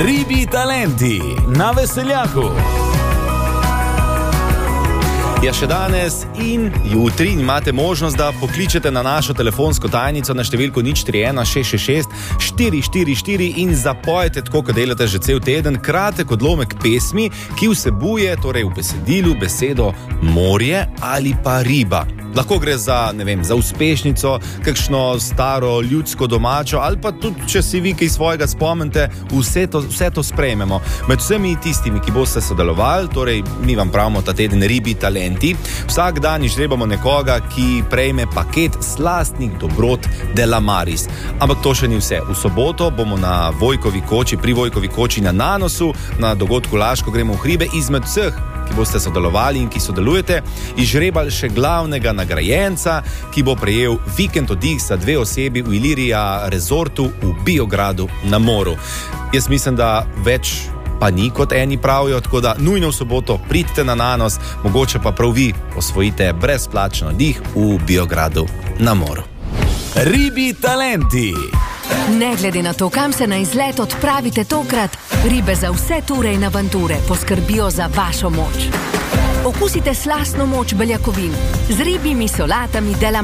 Ribi talenti na Veseljaku. Ja, še danes in jutri imate možnost, da pokličete na našo telefonsko tajnico na številko 031 666 444 in zapojete, tako kot delate že cel teden, kratek odlomek pesmi, ki vsebuje torej v besedilu besedo morje ali pa riba. Lahko gre za, ne vem, za uspešnico, kakšno staro ljudsko domačo ali pa tudi, če si vi kaj svojega spomnite, vse to sprejmemo. Med vsemi tistimi, ki boste sodelovali, torej mi vam pravimo ta teden Ribi talenti, vsak dan izžrebamo nekoga, ki prejme paket slastnih dobrot Dela Maris. Ampak to še ni vse. V soboto bomo na Vojkovi koči, pri Vojkovi koči na Nanosu, na dogodku Laško gremo v hribe, izmed vseh, ki boste sodelovali in ki sodelujete, izžrebali še glavnega nagrajenca, ki bo prejel vikend oddih za 2 osebi v Ilirija Resortu v Biogradu na Moru. Jaz mislim, da več pa ni, kot eni pravijo, tako da nujno v soboto pridite na Nanos, mogoče pa prav vi osvojite brezplačen oddih v Biogradu na Moru. Ribi talenti. Ne glede na to, kam se na izlet odpravite tokrat, ribe za vse ture in avanture poskrbijo za vašo moč. Okusite slastno moč beljakovin z ribjimi solatami Dela